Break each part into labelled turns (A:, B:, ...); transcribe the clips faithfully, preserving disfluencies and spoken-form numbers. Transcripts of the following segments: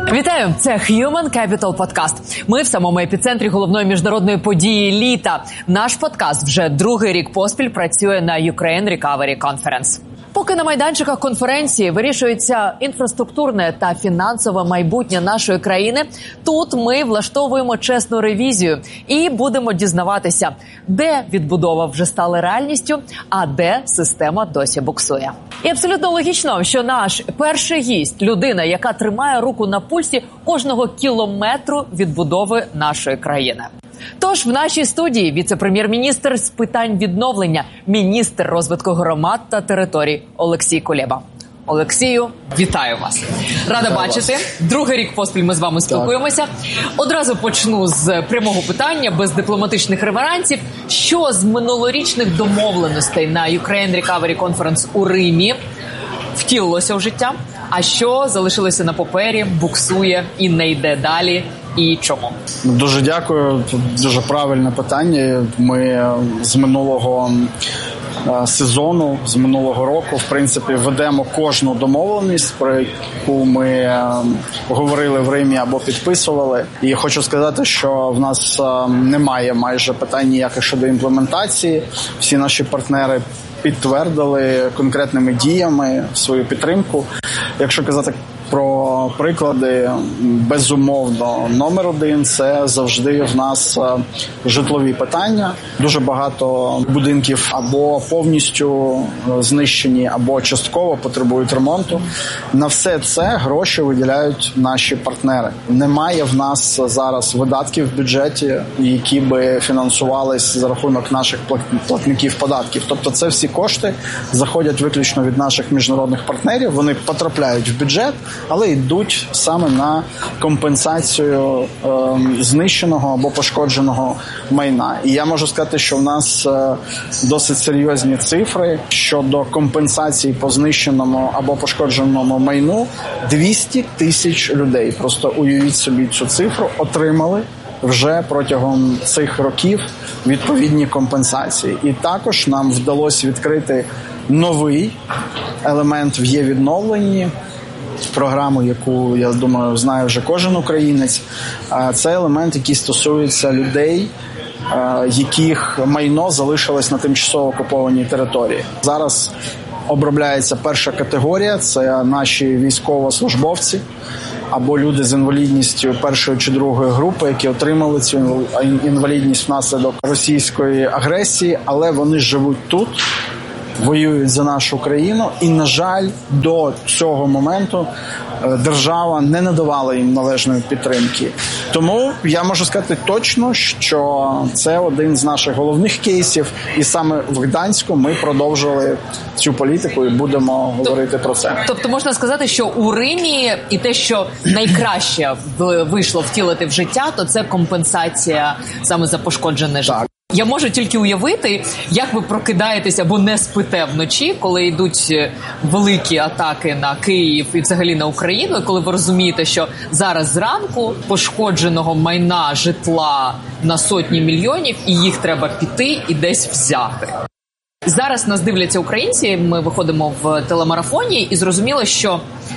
A: Вітаю! Це Human Capital Podcast. Ми в самому епіцентрі головної міжнародної події літа. Наш подкаст вже другий рік поспіль працює на Ukraine Recovery Conference. Поки на майданчиках конференції вирішується інфраструктурне та фінансове майбутнє нашої країни, тут ми влаштовуємо чесну ревізію і будемо дізнаватися, де відбудова вже стала реальністю, а де система досі буксує. І абсолютно логічно, що наш перший гість – людина, яка тримає руку на пульсі кожного кілометру відбудови нашої країни. Тож в нашій студії віце-прем'єр-міністр з питань відновлення, міністр розвитку громад та територій Олексій Кулеба. Олексію, вітаю вас. Рада вітаю бачити. Вас. Другий рік поспіль ми з вами спілкуємося. Так. Одразу почну з прямого питання, без дипломатичних реверансів. Що з минулорічних домовленостей на Ukraine Recovery Conference у Римі втілилося в життя? А що залишилося на папері, буксує і не йде далі? І чому?
B: Дуже дякую. Дуже правильне питання. Ми з минулого сезону, з минулого року, в принципі, ведемо кожну домовленість, про яку ми говорили в Римі або підписували. І хочу сказати, що в нас немає майже питань ніяких щодо імплементації. Всі наші партнери підтвердили конкретними діями свою підтримку. Якщо казати про приклади, безумовно, номер один – це завжди в нас житлові питання. Дуже багато будинків або повністю знищені, або частково потребують ремонту. На все це гроші виділяють наші партнери. Немає в нас зараз видатків в бюджеті, які би фінансувались за рахунок наших платників податків. Тобто це всі кошти заходять виключно від наших міжнародних партнерів, вони потрапляють в бюджет, але йдуть саме на компенсацію е, знищеного або пошкодженого майна. І я можу сказати, що в нас е, досить серйозні цифри щодо компенсації по знищеному або пошкодженому майну. двісті тисяч людей, просто уявіть собі цю цифру, отримали вже протягом цих років відповідні компенсації. І також нам вдалося відкрити новий елемент в є-відновленні, програму, яку, я думаю, знає вже кожен українець. Це елемент, який стосується людей, яких майно залишилось на тимчасово окупованій території. Зараз обробляється перша категорія, це наші військовослужбовці або люди з інвалідністю першої чи другої групи, які отримали цю інвалідність внаслідок російської агресії, але вони живуть тут, воюють за нашу країну, і, на жаль, до цього моменту держава не надавала їм належної підтримки. Тому я можу сказати точно, що це один з наших головних кейсів, і саме в Гданську ми продовжили цю політику і будемо говорити про це.
A: Тобто можна сказати, що у Римі і те, що найкраще вийшло втілити в життя, то це компенсація саме за пошкоджене життя. Я можу тільки уявити, як ви прокидаєтесь або не спите вночі, коли йдуть великі атаки на Київ і взагалі на Україну, і коли ви розумієте, що зараз зранку пошкодженого майна, житла на сотні мільйонів, і їх треба піти і десь взяти. Зараз нас дивляться українці, ми виходимо в телемарафоні, і зрозуміло, що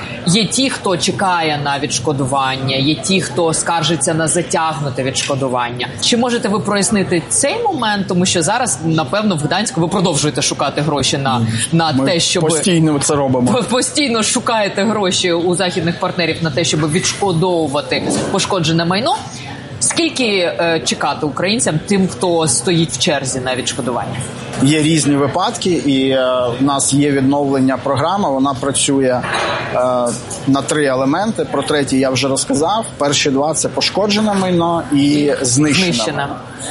A: є ті, хто чекає на відшкодування, є ті, хто скаржиться на затягнуте відшкодування. Чи можете ви прояснити цей момент, тому що зараз, напевно, в Гданську ви продовжуєте шукати гроші на, на те, щоб...
B: Ми постійно це робимо.
A: Постійно шукаєте гроші у західних партнерів на те, щоб відшкодовувати пошкоджене майно. Скільки е, чекати українцям, тим, хто стоїть в черзі на відшкодування?
B: Є різні випадки, і е, в нас є відновлення програма, вона працює е, на три елементи. Про третій я вже розказав. Перші два – це пошкоджене майно і знищене. Знищене.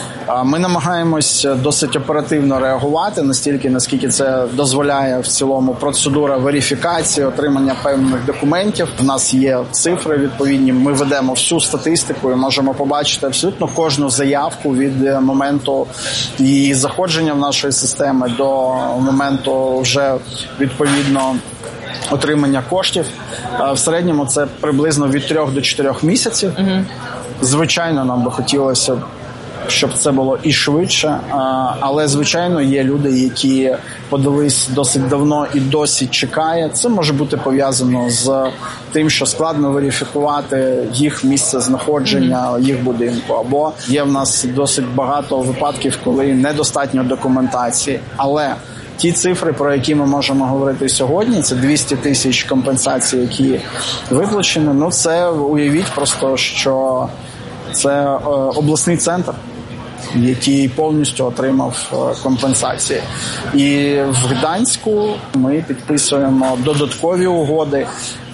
B: Ми намагаємось досить оперативно реагувати, настільки, наскільки це дозволяє в цілому процедура верифікації, отримання певних документів. У нас є цифри відповідні, ми ведемо всю статистику і можемо побачити абсолютно кожну заявку від моменту її заходження в нашої системи до моменту вже відповідно отримання коштів. В середньому це приблизно від трьох до чотирьох місяців. Угу. Звичайно, нам би хотілося щоб це було і швидше. Але, звичайно, є люди, які подались досить давно і досі чекає. Це може бути пов'язано з тим, що складно верифікувати їх місце знаходження, їх будинку. Або є в нас досить багато випадків, коли недостатньо документації. Але ті цифри, про які ми можемо говорити сьогодні, це двісті тисяч компенсацій, які виплачені. Ну, це уявіть просто, що це е, обласний центр, який повністю отримав компенсації. І в Гданську ми підписуємо додаткові угоди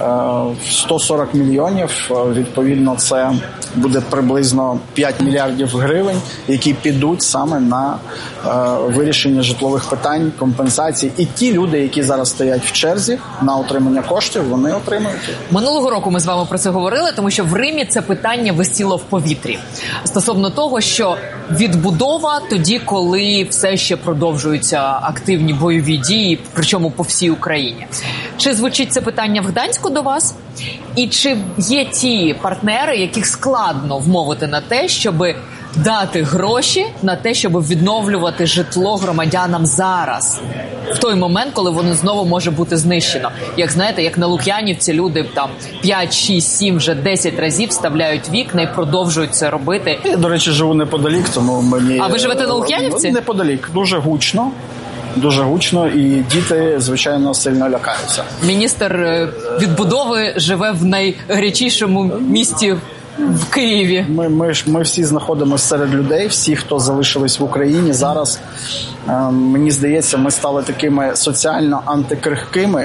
B: сто сорок мільйонів. Відповідно, це буде приблизно п'ять мільярдів гривень, які підуть саме на вирішення житлових питань, компенсацій. І ті люди, які зараз стоять в черзі на отримання коштів, вони отримують.
A: Минулого року ми з вами про це говорили, тому що в Римі це питання висіло в повітрі. Стосовно того, що відбудова тоді, коли все ще продовжуються активні бойові дії, причому по всій Україні. Чи звучить це питання в Гданську до вас? І чи є ті партнери, яких складно вмовити на те, щоб дати гроші на те, щоб відновлювати житло громадянам зараз, в той момент, коли воно знову може бути знищено? Як знаєте, як на Лук'янівці люди там п'ять, шість, сім, вже десять разів вставляють вікна і продовжують це робити.
B: Я, до речі, живу неподалік, тому мені...
A: А ви живете на Лук'янівці?
B: Неподалік. Дуже гучно. Дуже гучно, і діти, звичайно, сильно лякаються.
A: Міністр відбудови живе в найгарячішому місті в Києві.
B: Ми, ми, ми всі знаходимося серед людей, всі, хто залишились в Україні. Зараз, е, мені здається, ми стали такими соціально антикрихкими.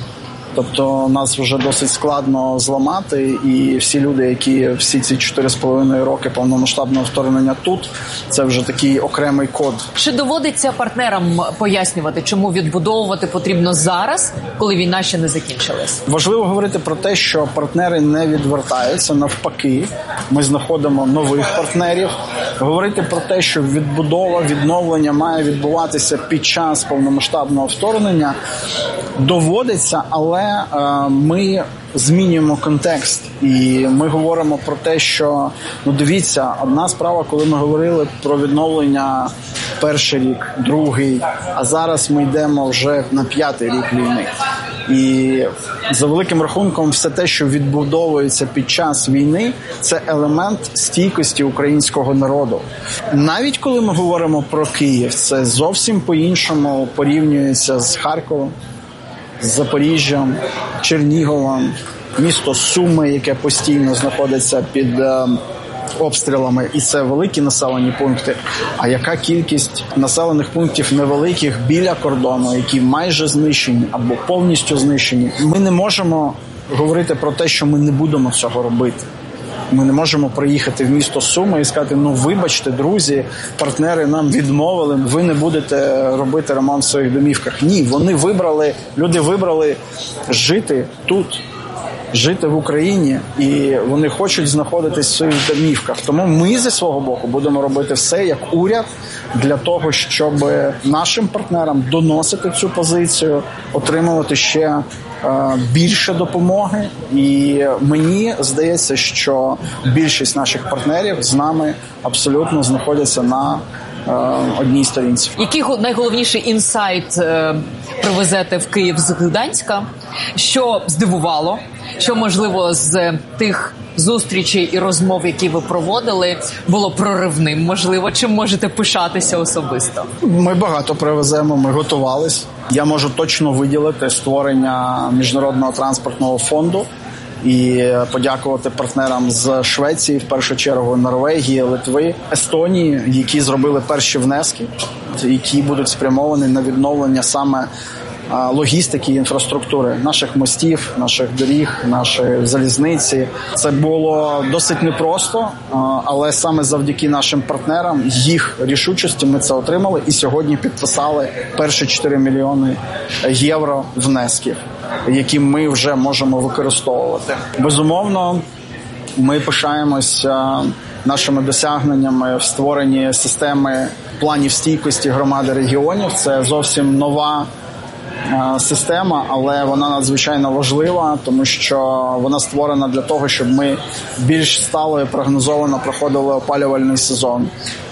B: Тобто нас вже досить складно зламати, і всі люди, які всі ці чотири з половиною роки повномасштабного вторгнення тут, це вже такий окремий код.
A: Чи доводиться партнерам пояснювати, чому відбудовувати потрібно зараз, коли війна ще не закінчилась?
B: Важливо говорити про те, що партнери не відвертаються, навпаки, ми знаходимо нових партнерів. Говорити про те, що відбудова, відновлення має відбуватися під час повномасштабного вторгнення, доводиться, але ми змінюємо контекст, і ми говоримо про те, що, ну дивіться, одна справа, коли ми говорили про відновлення перший рік, другий, а зараз ми йдемо вже на п'ятий рік війни. І за великим рахунком все те, що відбудовується під час війни, це елемент стійкості українського народу. Навіть коли ми говоримо про Київ, це зовсім по-іншому порівнюється з Харковом, з Запоріжжям, Черніговом, місто Суми, яке постійно знаходиться під е, обстрілами, і це великі населені пункти. А яка кількість населених пунктів невеликих біля кордону, які майже знищені або повністю знищені? Ми не можемо говорити про те, що ми не будемо цього робити. Ми не можемо приїхати в місто Суми і сказати, ну вибачте, друзі, партнери нам відмовили, ви не будете робити ремонт в своїх домівках. Ні, вони вибрали, люди вибрали жити тут, жити в Україні, і вони хочуть знаходитись в своїх домівках. Тому ми зі свого боку будемо робити все як уряд для того, щоб нашим партнерам доносити цю позицію, отримувати ще більше допомоги, і мені здається, що більшість наших партнерів з нами абсолютно знаходяться на е, одній сторінці.
A: Який найголовніший інсайт е, привезете в Київ з Гданська? Що здивувало? Що, можливо, з тих зустрічей і розмов, які ви проводили, було проривним? Можливо, чим можете пишатися особисто?
B: Ми багато привеземо, ми готувались. Я можу точно виділити створення Міжнародного транспортного фонду і подякувати партнерам з Швеції, в першу чергу Норвегії, Литви, Естонії, які зробили перші внески, які будуть спрямовані на відновлення саме логістики і інфраструктури, наших мостів, наших доріг, нашої залізниці. Це було досить непросто, але саме завдяки нашим партнерам, їх рішучості ми це отримали і сьогодні підписали перші чотири мільйони євро внесків, які ми вже можемо використовувати. Безумовно, ми пишаємося нашими досягненнями в створенні системи планів стійкості громади регіонів. Це зовсім нова система, але вона надзвичайно важлива, тому що вона створена для того, щоб ми більш стало і прогнозовано проходили опалювальний сезон.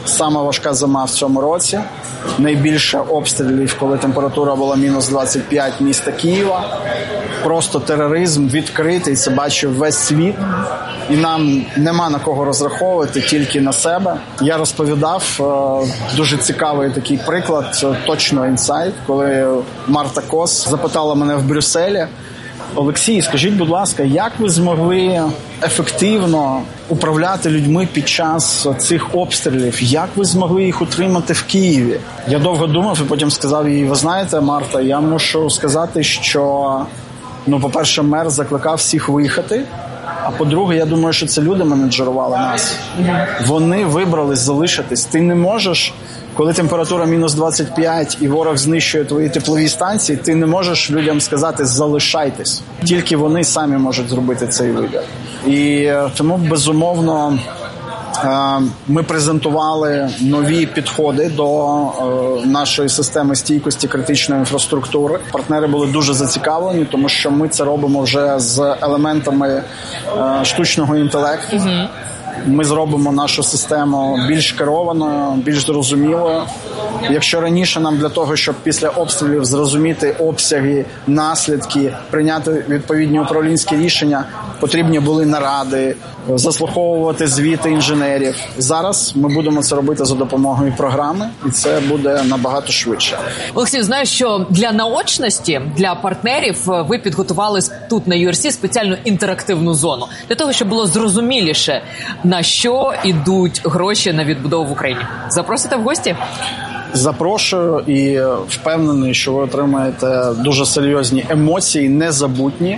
B: сама важка зима в цьому році. Найбільше обстрілів, коли температура була мінус двадцять п'ять міста Києва. Просто тероризм відкритий, це бачив весь світ. І нам нема на кого розраховувати, тільки на себе. Я розповідав е, дуже цікавий такий приклад, точно інсайт, коли Марта Кос запитала мене в Брюсселі: Олексій, скажіть, будь ласка, як ви змогли ефективно управляти людьми під час цих обстрілів? Як ви змогли їх утримати в Києві? Я довго думав і потім сказав їй: ви знаєте, Марта, я мушу сказати, що, ну, по-перше, мер закликав всіх виїхати, а по-друге, я думаю, що це люди менеджерували нас. Вони вибрались залишитись. Ти не можеш, коли температура мінус двадцять п'ять і ворог знищує твої теплові станції, ти не можеш людям сказати «залишайтесь». Тільки вони самі можуть зробити цей вибір. І тому, безумовно, ми презентували нові підходи до нашої системи стійкості критичної інфраструктури. Партнери були дуже зацікавлені, тому що ми це робимо вже з елементами штучного інтелекту. Mm-hmm. Ми зробимо нашу систему більш керованою, більш зрозумілою. Якщо раніше нам для того, щоб після обстрілів зрозуміти обсяги, наслідки, прийняти відповідні управлінські рішення, потрібні були наради, заслуховувати звіти інженерів. Зараз ми будемо це робити за допомогою програми, і це буде набагато швидше.
A: Олексій, знаю, що для наочності, для партнерів ви підготували тут на ю ар сі спеціальну інтерактивну зону, для того, щоб було зрозуміліше, на що йдуть гроші на відбудову в Україні. Запросите в гості?
B: Запрошую і впевнений, що ви отримаєте дуже серйозні емоції, незабутні.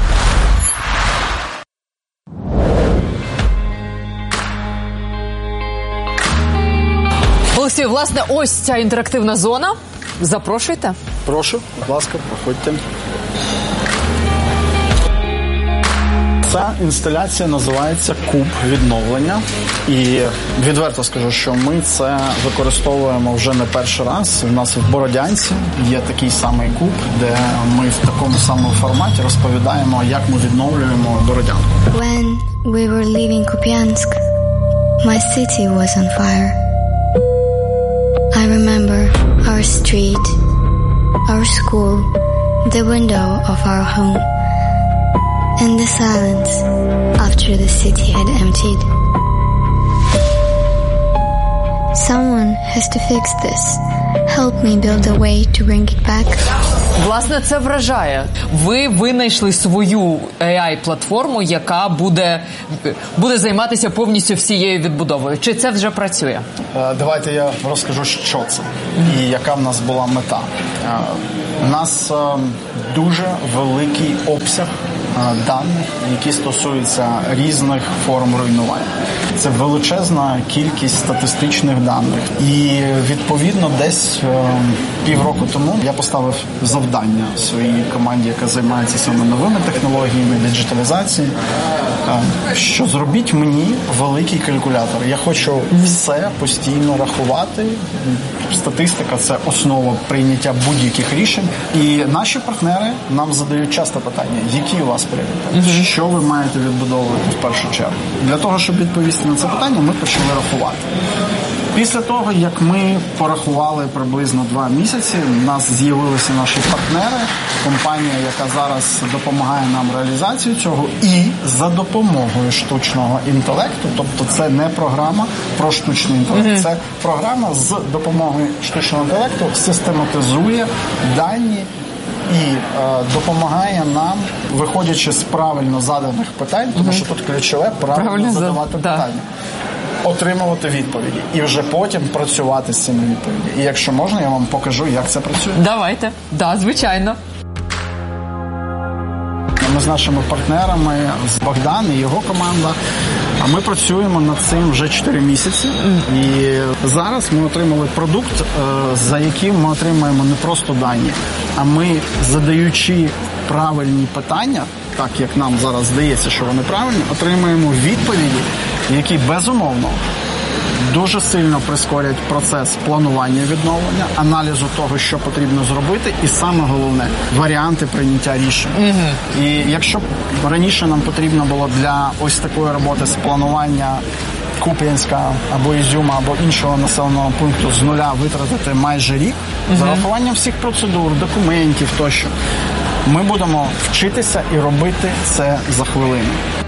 A: Олексій, власне, ось ця інтерактивна зона. Запрошуйте.
B: Прошу, будь ласка, проходьте. Ця інсталяція називається «Куб відновлення». І відверто скажу, що ми це використовуємо вже не перший раз. У нас в Бородянці є такий самий куб, де ми в такому самому форматі розповідаємо, як ми відновлюємо Бородянку.
C: When we were leaving Kupiansk, my city was on fire. I remember our street, our school, the window of our home, and the silence after the city had emptied. Someone has to fix this. Help me build a way to bring it back.
A: Власне, це вражає. Ви винайшли свою ей ай-платформу, яка буде, буде займатися повністю всією відбудовою. Чи це вже працює?
B: Давайте я розкажу, що це і яка в нас була мета. У нас дуже великий обсяг даних, які стосуються різних форм руйнувань. Це величезна кількість статистичних даних. І, відповідно, десь е, півроку тому я поставив завдання своїй команді, яка займається саме новими технологіями, диджиталізації, е, що зробіть мені великий калькулятор. Я хочу все постійно рахувати. Статистика – це основа прийняття будь-яких рішень. І наші партнери нам задають часто питання, які у вас пріоритети? Mm-hmm. Що ви маєте відбудовувати в першу чергу? Для того, щоб відповісти на це питання, ми почали рахувати. Після того, як ми порахували приблизно два місяці, у нас з'явилися наші партнери, компанія, яка зараз допомагає нам реалізацію цього, і за допомогою штучного інтелекту, тобто це не програма про штучний інтелект, mm-hmm. це програма з допомогою штучного інтелекту систематизує дані і е, допомагає нам, виходячи з правильно заданих питань, тому mm-hmm. що тут ключове правильно, правильно задавати да. питання. Отримувати відповіді і вже потім працювати з цими відповідями. І якщо можна, я вам покажу, як це працює.
A: Давайте. Да, звичайно.
B: Ми з нашими партнерами, з Богдан і його команда, а ми працюємо над цим вже чотири місяці. І зараз ми отримали продукт, за яким ми отримаємо не просто дані, а ми, задаючи правильні питання, так як нам зараз здається, що вони правильні, отримаємо відповіді, які безумовно дуже сильно прискорять процес планування відновлення, аналізу того, що потрібно зробити, і саме головне – варіанти прийняття рішень. Mm-hmm. І якщо раніше нам потрібно було для ось такої роботи з планування Куп'янська або Ізюма, або іншого населеного пункту з нуля витратити майже рік, mm-hmm. з урахуванням всіх процедур, документів тощо, ми будемо вчитися і робити це за хвилину.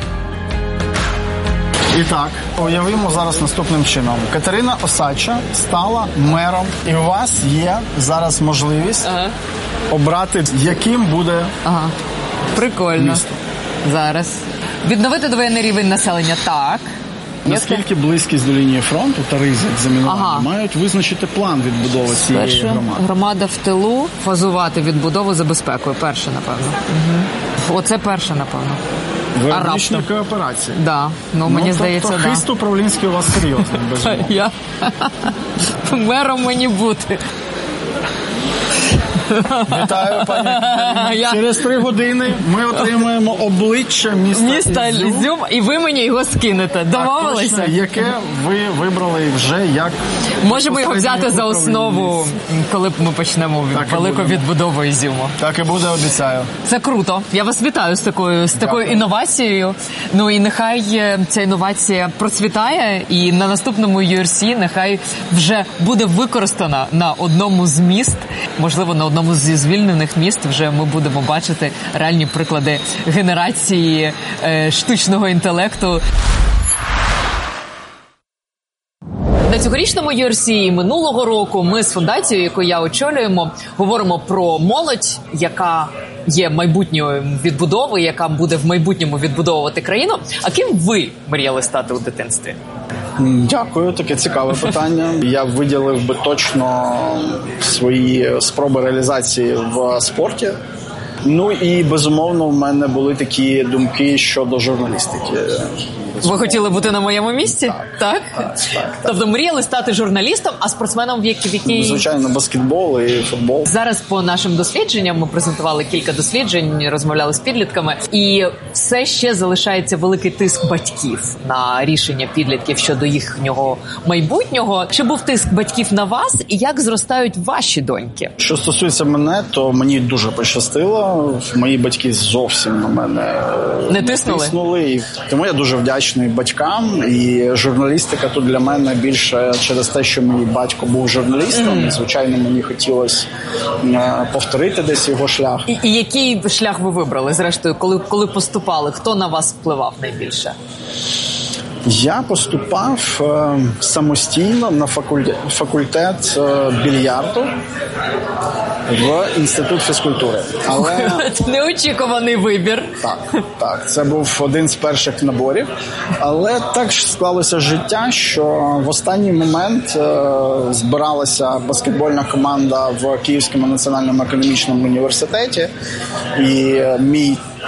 B: І так, уявимо зараз наступним чином. Катерина Осадча стала мером, і у вас є зараз можливість ага. обрати, яким буде
A: ага. Прикольно.
B: місто.
A: Зараз. Відновити довоєнний рівень населення, так.
B: Наскільки близькість до лінії фронту та ризик замінування ага. мають визначити план відбудови цієї
A: Перше,
B: громади.
A: Громада в тилу, фазувати відбудову за безпекою. Перше, напевно. Угу. Оце перше, напевно.
B: Виробничні кооперації.
A: Да. Ну, мені
B: ну,
A: здається,
B: тобто,
A: да.
B: хист управлінський у вас серйозний, безумовно.
A: Я... Мером мені бути.
B: Вітаю, пані. Я... Через три години ми отримаємо обличчя міста,
A: міста Ізюм. Ізюм, і ви мені його скинете. Домовилися?
B: Точно, яке ви вибрали вже як...
A: Можемо його взяти за основу, коли ми почнемо так велику відбудову Ізюму.
B: Так і буде, обіцяю.
A: Це круто. Я вас вітаю з такою, з такою інновацією. Ну і нехай ця інновація процвітає, і на наступному ю ар сі нехай вже буде використана на одному з міст, можливо, на одному зі звільнених міст вже ми будемо бачити реальні приклади генерації е, штучного інтелекту. На цьогорічному ю ар сі минулого року ми з фундацією, яку я очолюємо, говоримо про молодь, яка є майбутньою відбудови, яка буде в майбутньому відбудовувати країну. А ким ви мріяли стати у дитинстві?
B: Дякую, таке цікаве питання. Я виділив би точно свої спроби реалізації в спорті. Ну і, безумовно, в мене були такі думки щодо журналістики.
A: Ви хотіли бути на моєму місці?
B: Так.
A: Так?
B: так, так
A: тобто
B: так.
A: мріяли стати журналістом, а спортсменом в якій...
B: Звичайно, баскетбол і футбол.
A: Зараз по нашим дослідженням, ми презентували кілька досліджень, розмовляли з підлітками, і все ще залишається великий тиск батьків на рішення підлітків щодо їхнього майбутнього. Чи був тиск батьків на вас, і як зростають ваші доньки?
B: Що стосується мене, то мені дуже пощастило. Мої батьки зовсім на мене
A: не тиснули.
B: Не тиснули. Тому я дуже вдячний батькам. І журналістика тут для мене більше через те, що мій батько був журналістом. Mm. Звичайно, мені хотілося повторити десь його шлях.
A: І, і який шлях ви вибрали, зрештою, коли, коли поступали? Хто на вас впливав найбільше?
B: Я поступав е, самостійно на факультет, факультет е, більярду в інститут фізкультури. Але
A: неочікуваний вибір.
B: Так, так, це був один з перших наборів. Але так ж склалося життя, що в останній момент е, збиралася баскетбольна команда в Київському національному економічному університеті, і мій